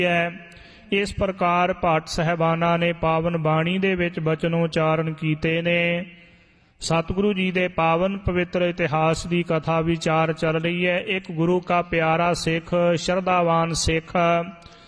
ਹੈ। ਇਸ ਪ੍ਰਕਾਰ ਭੱਟ ਸਾਹਿਬਾਨਾਂ ਨੇ ਪਾਵਨ ਬਾਣੀ ਦੇ ਵਿੱਚ ਬਚਨ ਉਚਾਰਨ ਕੀਤੇ ਨੇ। ਸਤਿਗੁਰੂ ਜੀ ਦੇ ਪਾਵਨ ਪਵਿੱਤਰ ਇਤਿਹਾਸ ਦੀ ਕਥਾ ਵਿਚਾਰ ਚੱਲ ਰਹੀ ਹੈ। ਇੱਕ ਗੁਰੂ ਕਾ ਪਿਆਰਾ ਸਿੱਖ, ਸ਼ਰਧਾਵਾਨ ਸਿੱਖ